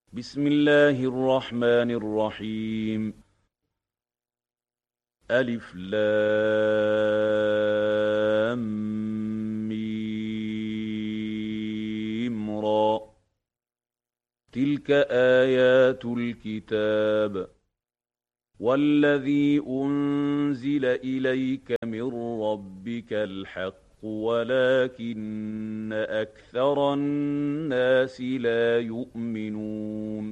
بسم الله الرحمن الرحيم. ألف لام ميم را. تلك آيات الكتاب والذي أنزل إليك من ربك الحق ولكن أكثر الناس لا يؤمنون.